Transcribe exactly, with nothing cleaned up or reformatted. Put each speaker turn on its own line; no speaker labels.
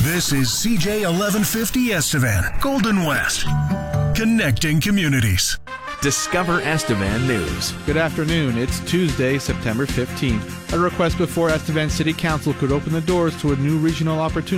This is C J eleven fifty Estevan, Golden West, connecting communities.
Discover Estevan News.
Good afternoon. It's Tuesday, September fifteenth. A request before Estevan City Council could open the doors to a new regional opportunity